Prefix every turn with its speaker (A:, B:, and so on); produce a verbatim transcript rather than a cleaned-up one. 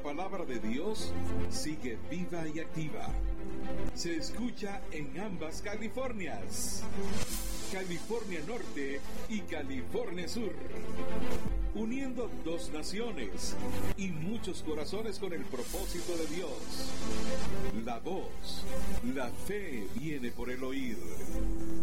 A: palabra de Dios sigue viva y activa. Se escucha en ambas Californias, California Norte y California Sur, uniendo dos naciones y muchos corazones con el propósito de Dios. La voz, la fe viene por el oír.